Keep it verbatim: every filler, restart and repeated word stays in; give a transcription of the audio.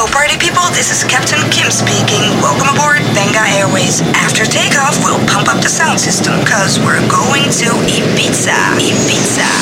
Hello, party people. This is Captain Kim speaking. Welcome aboard Benga Airways. After takeoff, we'll pump up the sound system because we're going to Ibiza. Ibiza.